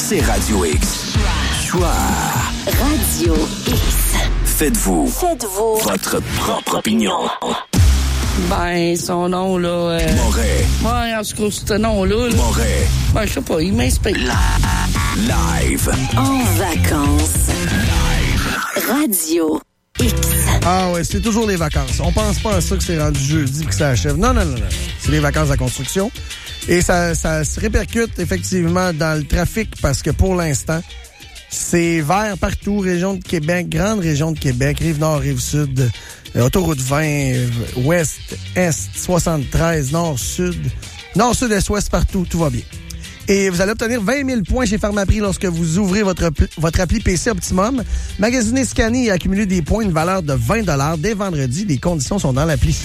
c'est Radio X. Choix. Radio X. Faites-vous votre propre opinion. Ben, son nom, là... Moret. Ouais, en tout cas, ce nom-là... Moret. Ben, je sais pas, il m'inspire. Live. En vacances. Radio X. Ah ouais, c'est toujours les vacances. On pense pas à ça que c'est rendu jeudi et que ça achève. Non. C'est les vacances à construction. Et ça se répercute effectivement dans le trafic parce que pour l'instant, c'est vert partout. Région de Québec, grande région de Québec, Rive-Nord, Rive-Sud, autoroute 20, Ouest, Est, 73, Nord, Sud, Est, Ouest, partout. Tout va bien. Et vous allez obtenir 20 000 points chez Pharmaprix lorsque vous ouvrez votre appli PC Optimum. Magasinez, scannez et accumulez des points, une valeur de 20 $ dès vendredi. Les conditions sont dans l'appli.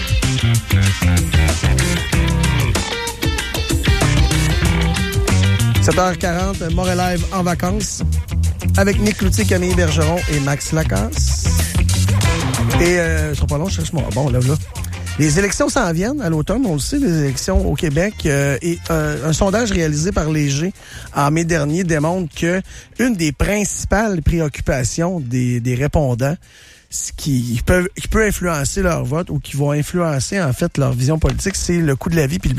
« 7h40, Moret Live en vacances avec Nick Cloutier, Camille Bergeron et Max Lacasse. Et, ce sera pas long, je cherche moi. Bon, là. Les élections s'en viennent à l'automne, on le sait, les élections au Québec. Et un sondage réalisé par Léger en mai dernier démontre que une des principales préoccupations des répondants, ce qui peut influencer leur vote ou qui va influencer en fait leur vision politique, c'est le coût de la vie puis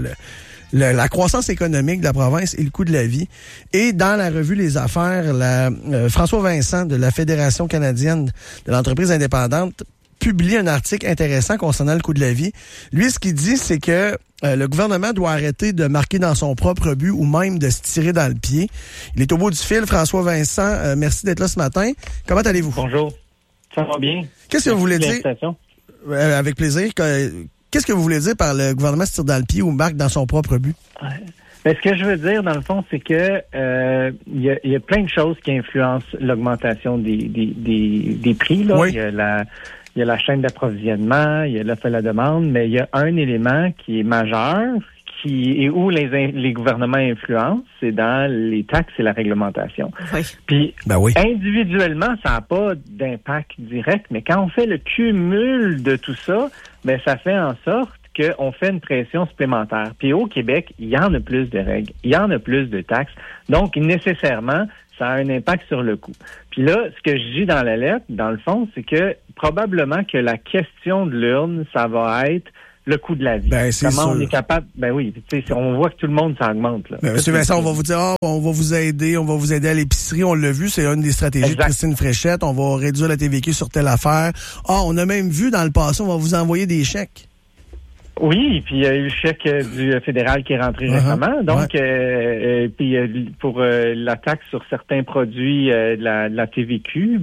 la croissance économique de la province et le coût de la vie. Et dans la revue Les Affaires, François Vincent de la Fédération canadienne de l'entreprise indépendante publie un article intéressant concernant le coût de la vie. Lui, ce qu'il dit, c'est que le gouvernement doit arrêter de marquer dans son propre but ou même de se tirer dans le pied. Il est au bout du fil. François Vincent, merci d'être là ce matin. Comment allez-vous? Bonjour. Ça va bien. Qu'est-ce que vous voulez dire? Avec plaisir. Qu'est-ce que vous voulez dire par le gouvernement se tire dans le pied ou marque dans son propre but? Mais ce que je veux dire, dans le fond, c'est que il y a plein de choses qui influencent l'augmentation des prix. Là. Oui. Il y a la chaîne d'approvisionnement, il y a l'offre et la demande, mais il y a un élément qui est majeur, et où les gouvernements influencent, c'est dans les taxes et la réglementation. Oui. Puis, oui. Individuellement, ça n'a pas d'impact direct, mais quand on fait le cumul de tout ça, ben ça fait en sorte qu'on fait une pression supplémentaire. Puis au Québec, il y en a plus de règles, il y en a plus de taxes, donc nécessairement, ça a un impact sur le coût. Puis là, ce que je dis dans la lettre, dans le fond, c'est que probablement que la question de l'urne, ça va être le coût de la vie. Ben, c'est Comment sûr. on est capable... Ben oui, tu sais, on voit que tout le monde, ça augmente. Là. Ben, Monsieur Vincent, on va vous dire, on va vous aider à l'épicerie, on l'a vu, c'est une des stratégies exact. de Christine Fréchette, on va réduire la TVQ sur telle affaire. On a même vu dans le passé, on va vous envoyer des chèques. Oui, puis il y a eu le chèque du fédéral qui est rentré récemment. Donc, puis pour la taxe sur certains produits de la TVQ,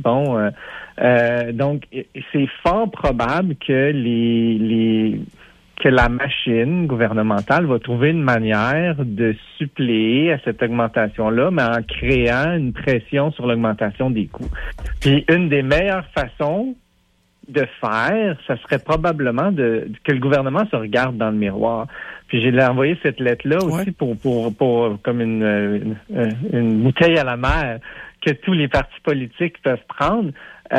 donc c'est fort probable que que la machine gouvernementale va trouver une manière de suppléer à cette augmentation-là, mais en créant une pression sur l'augmentation des coûts. Puis une des meilleures façons de faire, ça serait probablement que le gouvernement se regarde dans le miroir. Puis j'ai envoyé cette lettre-là aussi pour comme une bouteille à la mer que tous les partis politiques peuvent prendre.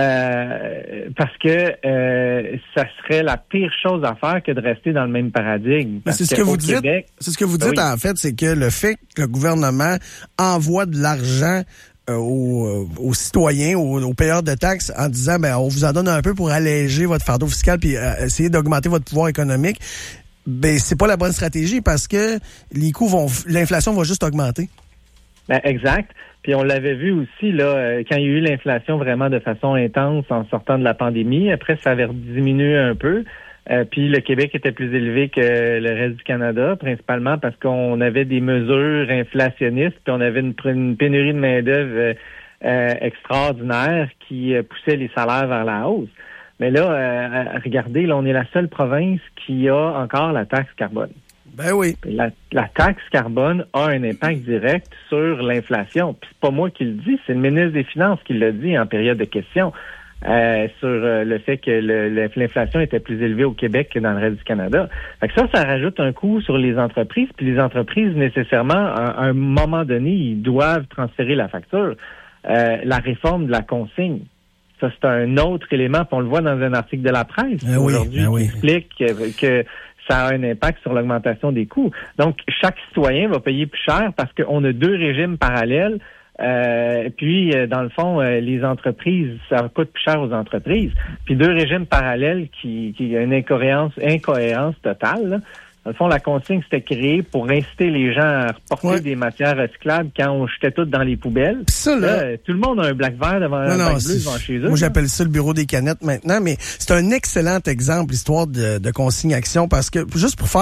Parce que ça serait la pire chose à faire que de rester dans le même paradigme. C'est ce que vous dites. C'est ce que vous dites en fait, c'est que le fait que le gouvernement envoie de l'argent aux citoyens, aux payeurs de taxes, en disant on vous en donne un peu pour alléger votre fardeau fiscal puis essayer d'augmenter votre pouvoir économique, c'est pas la bonne stratégie parce que les coûts l'inflation va juste augmenter. Exact. Puis on l'avait vu aussi là quand il y a eu l'inflation vraiment de façon intense en sortant de la pandémie. Après, ça avait diminué un peu. Puis le Québec était plus élevé que le reste du Canada, principalement parce qu'on avait des mesures inflationnistes, puis on avait une pénurie de main-d'œuvre extraordinaire qui poussait les salaires vers la hausse. Mais là, regardez, là, on est la seule province qui a encore la taxe carbone. Ben oui. La taxe carbone a un impact direct sur l'inflation. Puis c'est pas moi qui le dis, c'est le ministre des Finances qui l'a dit en période de questions. Sur le fait que l'inflation était plus élevée au Québec que dans le reste du Canada. Fait que ça rajoute un coût sur les entreprises, puis les entreprises, nécessairement, à un moment donné, ils doivent transférer la facture. La réforme de la consigne, ça, c'est un autre élément, puis on le voit dans un article de la presse aujourd'hui, qui explique que ça a un impact sur l'augmentation des coûts. Donc, chaque citoyen va payer plus cher parce qu'on a deux régimes parallèles. Puis, dans le fond, les entreprises, ça coûte plus cher aux entreprises. Puis, deux régimes parallèles qui a une incohérence totale, là. Dans le fond, la consigne, c'était créée pour inciter les gens à reporter des matières recyclables quand on jetait toutes dans les poubelles. Ça, là, tout le monde a un black vert devant un black bleu devant chez eux. Moi, j'appelle ça le bureau des canettes maintenant, mais c'est un excellent exemple, l'histoire de consigne-action, parce que, juste pour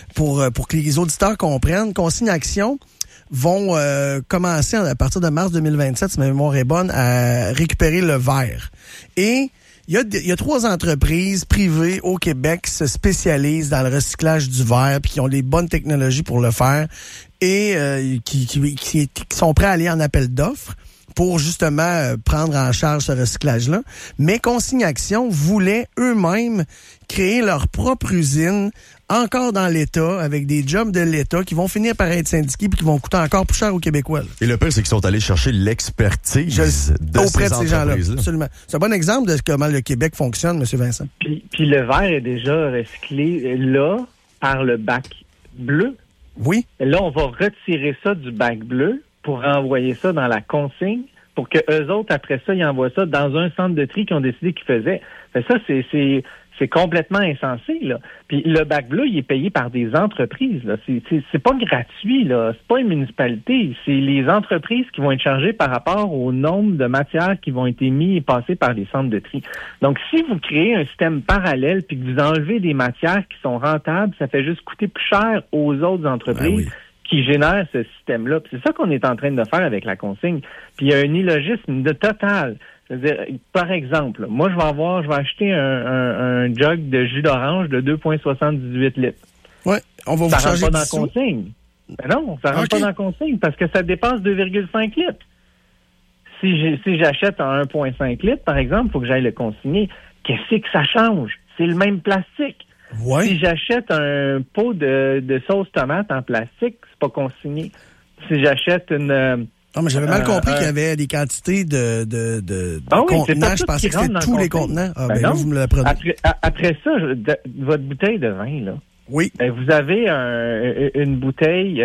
que les auditeurs comprennent, consigne-action vont commencer à partir de mars 2027, si ma mémoire est bonne, à récupérer le verre. Et il y a 3 entreprises privées au Québec qui se spécialisent dans le recyclage du verre puis qui ont les bonnes technologies pour le faire et qui sont prêts à aller en appel d'offres pour justement prendre en charge ce recyclage-là. Mais Consigne-Action voulait eux-mêmes créer leur propre usine, encore dans l'État, avec des jobs de l'État qui vont finir par être syndiqués puis qui vont coûter encore plus cher aux Québécois. Là. Et le pire, c'est qu'ils sont allés chercher l'expertise auprès de ces gens-là. Là. Absolument. C'est un bon exemple de comment le Québec fonctionne, M. Vincent. Puis le verre est déjà recyclé là par le bac bleu. Oui. Et là, on va retirer ça du bac bleu pour renvoyer ça dans la consigne pour que eux autres, après ça, ils envoient ça dans un centre de tri qu'ils ont décidé qu'ils faisaient. Fait ça, c'est complètement insensé, là. Puis le bac bleu, il est payé par des entreprises, là. C'est pas gratuit, là. C'est pas une municipalité. C'est les entreprises qui vont être chargées par rapport au nombre de matières qui vont être émises et passées par les centres de tri. Donc, si vous créez un système parallèle puis que vous enlevez des matières qui sont rentables, ça fait juste coûter plus cher aux autres entreprises qui génèrent ce système-là. Puis c'est ça qu'on est en train de faire avec la consigne. Puis il y a un illogisme total. C'est-à-dire, par exemple, moi, je vais acheter un jug de jus d'orange de 2,78 litres. Oui, on va vous ça changer rentre pas dans la consigne. Ben non, ça rentre pas dans la consigne parce que ça dépasse 2,5 litres. Si j'achète en 1,5 litres, par exemple, il faut que j'aille le consigner. Qu'est-ce que ça change? C'est le même plastique. Ouais. Si j'achète un pot de sauce tomate en plastique, c'est pas consigné. Si j'achète une... Non, mais j'avais mal compris qu'il y avait des quantités de contenants. Je pensais que c'était tous les contenants. Ah, ben là, vous me l'apprenez. Après ça, votre bouteille de vin, là. Oui. Vous avez une bouteille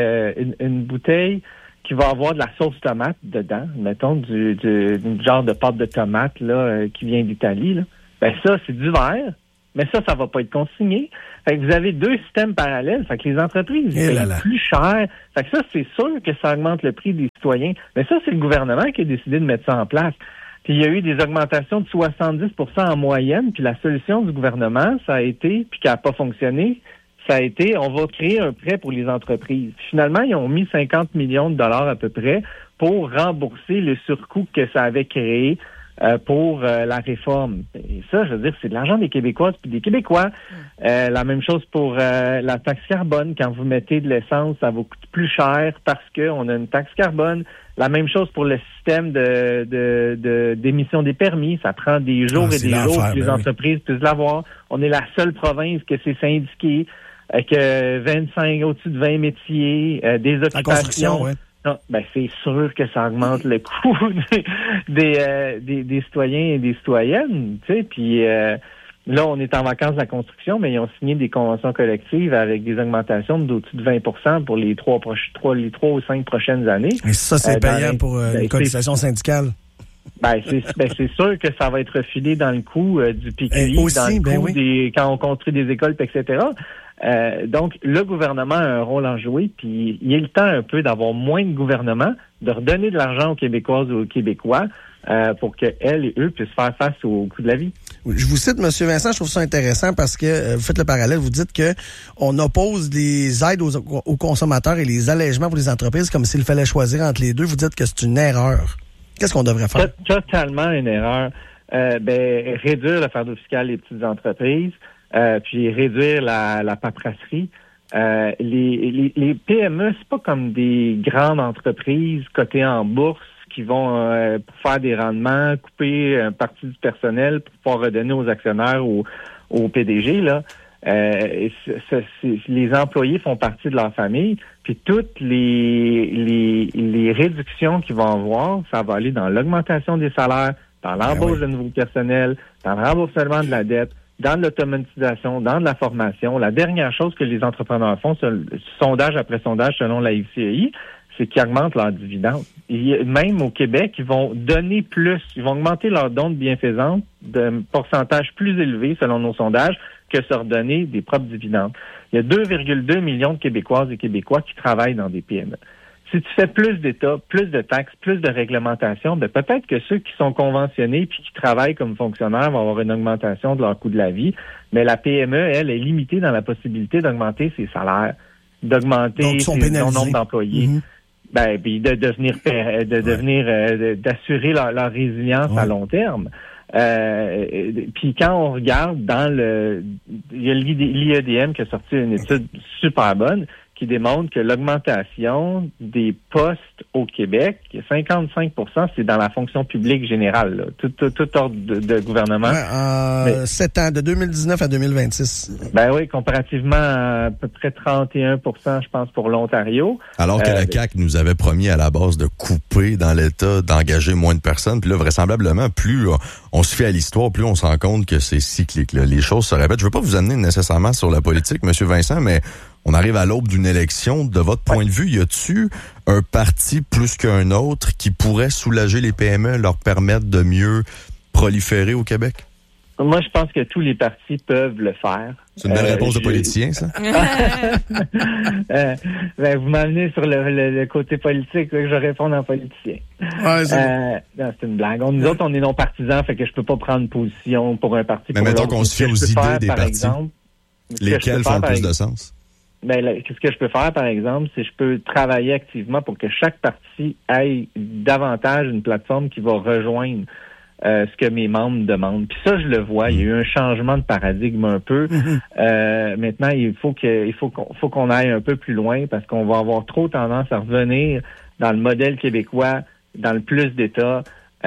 qui va avoir de la sauce tomate dedans, mettons, du genre de pâte de tomate, là, qui vient d'Italie, là. Ben, ça, c'est du verre. Mais ça va pas être consigné. Fait que vous avez deux systèmes parallèles. Fait que les entreprises payent plus cher. Fait que ça, c'est sûr que ça augmente le prix des citoyens. Mais ça, c'est le gouvernement qui a décidé de mettre ça en place. Puis il y a eu des augmentations de 70% en moyenne. Puis la solution du gouvernement, ça a été, puis qui n'a pas fonctionné, ça a été, on va créer un prêt pour les entreprises. Puis finalement, ils ont mis 50 millions de dollars à peu près pour rembourser le surcoût que ça avait créé pour la réforme. Et ça, je veux dire, c'est de l'argent des Québécoises puis des Québécois. La même chose pour la taxe carbone. Quand vous mettez de l'essence, ça vous coûte plus cher parce qu'on a une taxe carbone. La même chose pour le système d'émission des permis. Ça prend des jours et des jours que les entreprises puissent l'avoir. On est la seule province que c'est syndiqué, que 25, au-dessus de 20 métiers, des occupations. La construction, oui. Non, ben c'est sûr que ça augmente le coût des citoyens et des citoyennes, tu sais. Puis là, on est en vacances de la construction, mais ils ont signé des conventions collectives avec des augmentations d'au-dessus de 20% pour les 3 ou 5 prochaines années. Et ça, c'est payant pour une cotisation syndicale. C'est sûr que ça va être refilé dans le coût du PQI, dans le coût quand on construit des écoles, etc. Donc, le gouvernement a un rôle à jouer, puis il est le temps un peu d'avoir moins de gouvernement, de redonner de l'argent aux Québécoises et aux Québécois pour qu'elles et eux puissent faire face au coût de la vie. Je vous cite, M. Vincent, je trouve ça intéressant parce que vous faites le parallèle, vous dites que on oppose les aides aux consommateurs et les allègements pour les entreprises comme s'il fallait choisir entre les deux. Vous dites que c'est une erreur. Qu'est-ce qu'on devrait faire? Totalement une erreur. Réduire le fardeau fiscal des petites entreprises, puis réduire la paperasserie. Les PME, c'est pas comme des grandes entreprises cotées en bourse qui vont faire des rendements, couper une partie du personnel pour pouvoir redonner aux actionnaires ou au PDG, là. Les employés font partie de leur famille, puis toutes les réductions qu'ils vont avoir, ça va aller dans l'augmentation des salaires, dans l'embauche de nouveaux personnels, dans le remboursement de la dette, dans l'automatisation, dans la formation. La dernière chose que les entrepreneurs font, sondage après sondage selon la FCI, c'est qu'ils augmentent leurs dividendes. Même au Québec, ils vont donner plus, ils vont augmenter leurs dons de bienfaisance d'un pourcentage plus élevé selon nos sondages que se redonner des propres dividendes. Il y a 2,2 millions de Québécoises et Québécois qui travaillent dans des PME. Si tu fais plus d'État, plus de taxes, plus de réglementation, ben peut-être que ceux qui sont conventionnés puis qui travaillent comme fonctionnaires vont avoir une augmentation de leur coût de la vie, mais la PME, elle, est limitée dans la possibilité d'augmenter ses salaires, d'augmenter son nombre d'employés. Mm-hmm. Ben, puis d'assurer leur résilience à long terme. Puis quand on regarde il y a l'IEDM qui a sorti une étude super bonne qui démontre que l'augmentation des postes au Québec, 55%, c'est dans la fonction publique générale, là, tout ordre de gouvernement. 7 ans, de 2019 à 2026. Ben oui, comparativement à peu près 31%, je pense, pour l'Ontario. Alors que la CAQ nous avait promis à la base de couper dans l'État, d'engager moins de personnes. Puis là, vraisemblablement, plus on se fait à l'histoire, plus on se rend compte que c'est cyclique. Là. Les choses se répètent. Je veux pas vous amener nécessairement sur la politique, M. Vincent, mais on arrive à l'aube d'une élection. De votre point de vue, y a-t-il un parti plus qu'un autre qui pourrait soulager les PME, leur permettre de mieux proliférer au Québec? Moi, je pense que tous les partis peuvent le faire. C'est une belle réponse de politicien, ça? Vous m'amenez sur le côté politique, là, que je réponds en politicien. Ouais, non, c'est une blague. Nous autres, on est non partisans, fait que je peux pas prendre position pour un parti. Mais mettons qu'on se fie aux idées des partis. Lesquels font plus de sens? Qu'est-ce que je peux faire, par exemple, c'est que je peux travailler activement pour que chaque parti ait davantage une plateforme qui va rejoindre ce que mes membres demandent. Puis ça, je le vois, il y a eu un changement de paradigme un peu. Maintenant, il faut qu'on aille un peu plus loin parce qu'on va avoir trop tendance à revenir dans le modèle québécois, dans le plus d'État.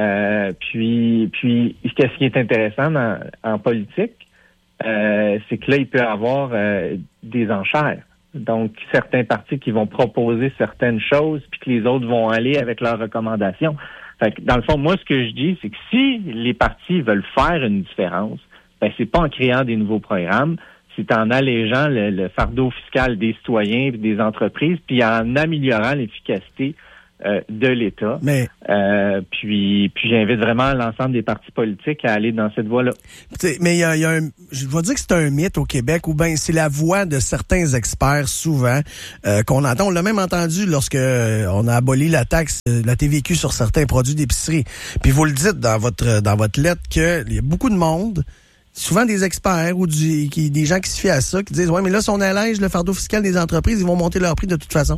Puis qu'est-ce qui est intéressant en politique? C'est que là, il peut y avoir des enchères. Donc, certains partis qui vont proposer certaines choses, puis que les autres vont aller avec leurs recommandations. Fait que, dans le fond, moi, ce que je dis, c'est que si les partis veulent faire une différence, ben c'est pas en créant des nouveaux programmes, c'est en allégeant le fardeau fiscal des citoyens et des entreprises, puis en améliorant l'efficacité de l'État. Mais puis j'invite vraiment l'ensemble des partis politiques à aller dans cette voie-là. Mais je vais dire que c'est un mythe au Québec, ou bien c'est la voix de certains experts souvent qu'on entend. On l'a même entendu lorsque on a aboli la taxe, la TVQ sur certains produits d'épicerie. Puis vous le dites dans votre lettre qu'il y a beaucoup de monde, souvent des experts ou des gens qui se fient à ça, qui disent ouais, mais là si on allège le fardeau fiscal des entreprises, ils vont monter leur prix de toute façon.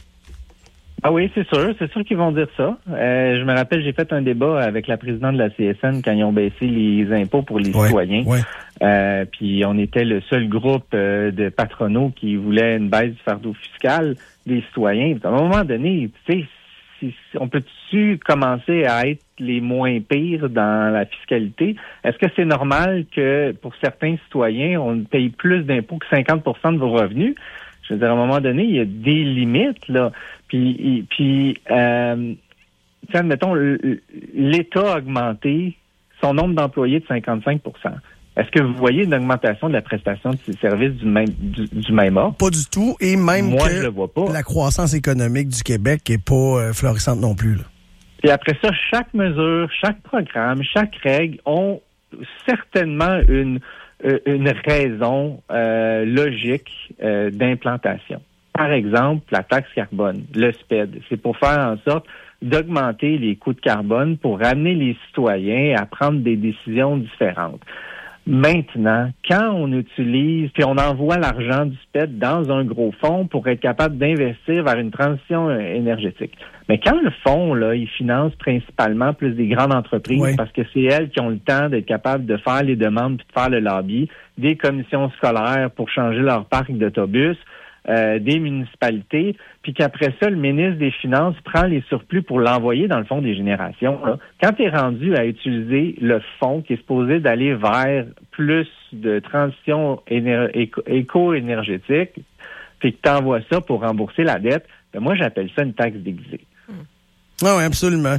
Ah oui, c'est sûr qu'ils vont dire ça. Je me rappelle, j'ai fait un débat avec la présidente de la CSN quand ils ont baissé les impôts pour les citoyens. Ouais. Puis on était le seul groupe de patronaux qui voulait une baisse du fardeau fiscal des citoyens. À un moment donné, tu sais, on peut-tu commencer à être les moins pires dans la fiscalité? Est-ce que c'est normal que pour certains citoyens, on paye plus d'impôts que 50% de vos revenus? Je veux dire, à un moment donné, il y a des limites, là. Puis admettons, l'État a augmenté son nombre d'employés de 55%. Est-ce que vous voyez une augmentation de la prestation de ces services du même ordre? Pas du tout. Et même moi, que je le vois pas. La croissance économique du Québec est pas florissante non plus, là. Puis après ça, chaque mesure, chaque programme, chaque règle ont certainement une raison logique d'implantation. Par exemple, la taxe carbone, le SPED, c'est pour faire en sorte d'augmenter les coûts de carbone pour amener les citoyens à prendre des décisions différentes. Maintenant, quand on utilise, puis on envoie l'argent du SPED dans un gros fonds pour être capable d'investir vers une transition énergétique. Mais quand le fonds, là, il finance principalement plus des grandes entreprises, oui, parce que c'est elles qui ont le temps d'être capables de faire les demandes puis de faire le lobby, des commissions scolaires pour changer leur parc d'autobus, des municipalités, puis qu'après ça, le ministre des Finances prend les surplus pour l'envoyer dans le fonds des générations. Là. Quand tu es rendu à utiliser le fonds qui est supposé d'aller vers plus de transition éco-énergétique, puis que tu envoies ça pour rembourser la dette, ben moi, j'appelle ça une taxe déguisée. Ah oui, absolument.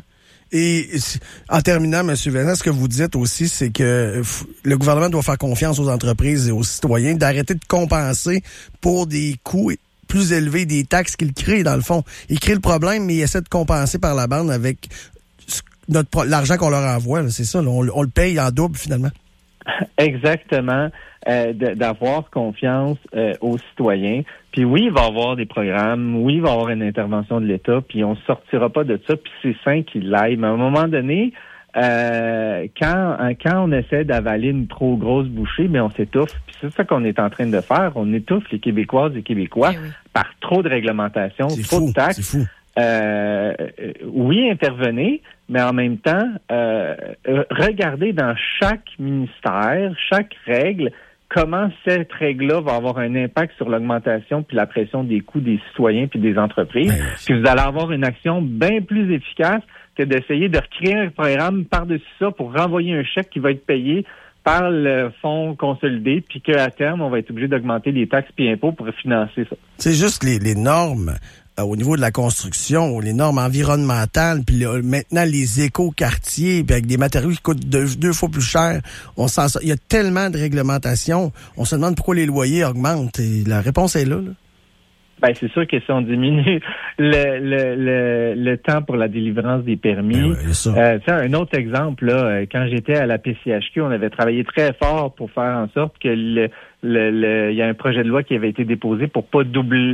Et en terminant, M. Vincent, ce que vous dites aussi, c'est que le gouvernement doit faire confiance aux entreprises et aux citoyens d'arrêter de compenser pour des coûts plus élevés des taxes qu'ils créent, dans le fond. Ils créent le problème, mais ils essaient de compenser par la bande avec l'argent qu'on leur envoie. Là, c'est ça, là, on le paye en double, finalement. Exactement. D'avoir confiance aux citoyens. Puis oui, il va y avoir des programmes, oui, il va y avoir une intervention de l'État, puis on ne sortira pas de ça, puis c'est sain qu'il l'aille. Mais à un moment donné, quand on essaie d'avaler une trop grosse bouchée, mais on s'étouffe. Puis c'est ça qu'on est en train de faire. On étouffe les Québécoises et Québécois par trop de réglementation, trop de taxes. C'est fou. Oui, intervenez, mais en même temps, regardez dans chaque ministère, chaque règle, comment cette règle-là va avoir un impact sur l'augmentation puis la pression des coûts des citoyens puis des entreprises. Puis vous allez avoir une action bien plus efficace que d'essayer de recréer un programme par-dessus ça pour renvoyer un chèque qui va être payé par le fonds consolidé, puis qu'à terme, on va être obligé d'augmenter les taxes et impôts pour financer ça. C'est juste les normes au niveau de la construction, les normes environnementales, puis maintenant les éco-quartiers, puis avec des matériaux qui coûtent deux fois plus cher. Il y a tellement de réglementations. On se demande pourquoi les loyers augmentent. Et la réponse est là. Ben, c'est sûr que si on diminue le temps pour la délivrance des permis. Un autre exemple, là, quand j'étais à la PCHQ, on avait travaillé très fort pour faire en sorte que il y a un projet de loi qui avait été déposé pour pas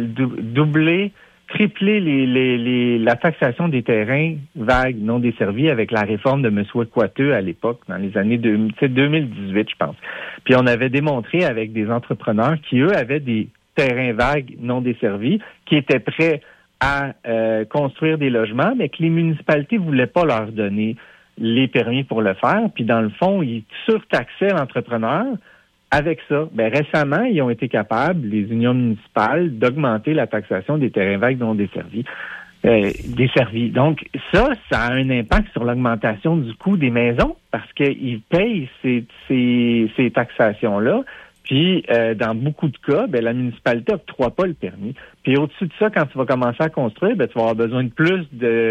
tripler la taxation des terrains vagues non desservis avec la réforme de M. Coiteux à l'époque, dans les années 2018, je pense. Puis on avait démontré avec des entrepreneurs qui, eux, avaient des terrains vagues non desservis, qui étaient prêts à construire des logements, mais que les municipalités voulaient pas leur donner les permis pour le faire. Puis dans le fond, ils surtaxaient l'entrepreneur. Avec ça, récemment, ils ont été capables, les unions municipales, d'augmenter la taxation des terrains vagues non desservis. Donc, ça a un impact sur l'augmentation du coût des maisons parce qu'ils payent ces taxations-là. Puis, dans beaucoup de cas, la municipalité n'octroie pas le permis. Puis, au-dessus de ça, quand tu vas commencer à construire, tu vas avoir besoin de plus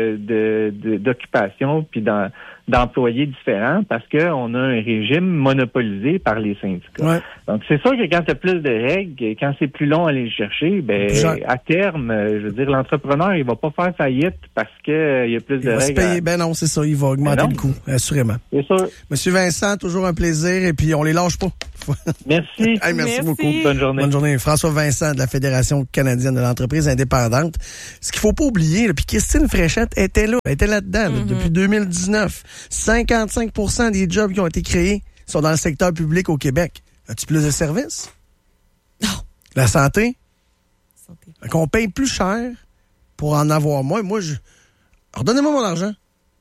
d'occupation puis d'employés différents parce qu'on a un régime monopolisé par les syndicats. Ouais. Donc, c'est sûr que quand tu as plus de règles, quand c'est plus long à aller les chercher, à terme, je veux dire, l'entrepreneur, il va pas faire faillite parce que il y a plus de règles. Non, c'est ça, il va augmenter le coût, assurément. C'est sûr. Monsieur Vincent, toujours un plaisir et puis on les lâche pas. Merci. Merci beaucoup. Bonne journée. Bonne journée. François Vincent de la Fédération canadienne de l'entreprise indépendante. Ce qu'il faut pas oublier, puis Christine Fréchette était là-dedans depuis 2019. 55% des jobs qui ont été créés sont dans le secteur public au Québec. As-tu plus de services? Non. La santé? Qu'on paye plus cher pour en avoir moins. Redonnez-moi mon argent.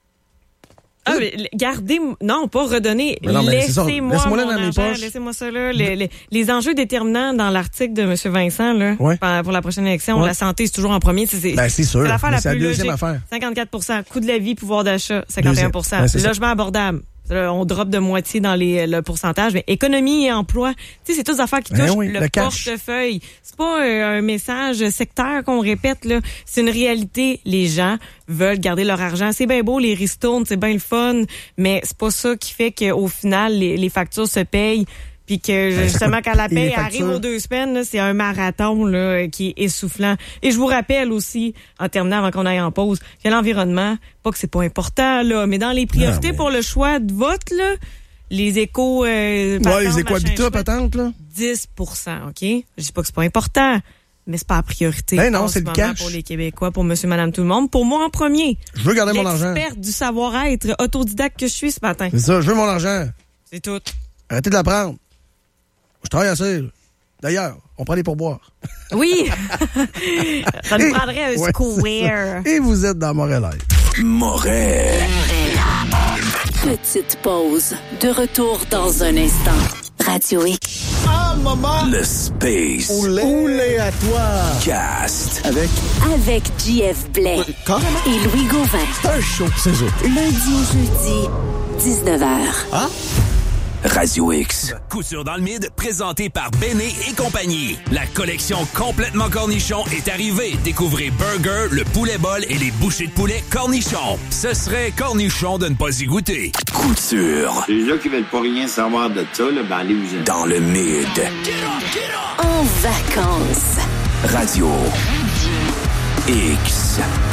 Ah, mais gardez... Non, pas redonner. Laissez-moi mon argent. Laissez-moi ça là. Les enjeux déterminants dans l'article de M. Vincent là, pour la prochaine élection, la santé, c'est toujours en premier. C'est sûr. C'est l'affaire la plus logique. Affaire. 54%. Coût de la vie, pouvoir d'achat, 51%. Logement abordable. On drop de moitié dans le pourcentage. Mais économie et emploi, tu sais, c'est toutes des affaires qui touchent le portefeuille. C'est pas un message sectaire qu'on répète, là. C'est une réalité. Les gens veulent garder leur argent. C'est bien beau, les ristournes, c'est bien le fun, mais c'est pas ça qui fait qu'au final, les factures se payent. Puis que justement, quand la paye arrive aux 2 semaines, là, c'est un marathon là, qui est essoufflant. Et je vous rappelle aussi, en terminant avant qu'on aille en pause, que l'environnement, pas que c'est pas important, là, mais dans les priorités pour le choix de vote, là, les échos... les éco-habitats, patentes, là. 10%, OK? Je dis pas que c'est pas important, mais c'est pas la priorité. Non, c'est le cash. Pour les Québécois, pour monsieur, madame, tout le monde. Pour moi, en premier. Je veux garder mon argent. L'experte du savoir-être autodidacte que je suis ce matin. C'est ça, je veux mon argent. C'est tout. Arrêtez de la prendre. Je travaille assez. D'ailleurs, on prend les pourboires. Oui. Ça nous prendrait un square. Et vous êtes dans Montréal. Montréal. Petite pause. De retour dans un instant. Radio X. Ah, maman! Le Space. Oulé à toi! Cast. Avec JF Blais. Et Louis Gauvin. C'est un show, c'est ça. Lundi au jeudi, 19h. Ah? Radio X. Couture dans le mid, présenté par Béné et compagnie. La collection complètement cornichon est arrivée. Découvrez Burger, le poulet bol et les bouchées de poulet cornichon. Ce serait cornichon de ne pas y goûter. Couture. Les gens qui veulent pas rien savoir de ça, là, ben allez-vous-en. Dans le mid. En vacances. Radio X.